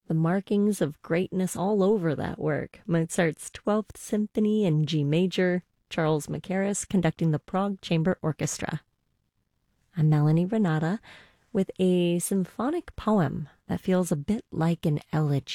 The markings of greatness all over that work. Mozart's 12th Symphony in G major, Charles Mackerras conducting the Prague Chamber Orchestra. I'm Melanie Renata with a symphonic poem that feels a bit like an elegy.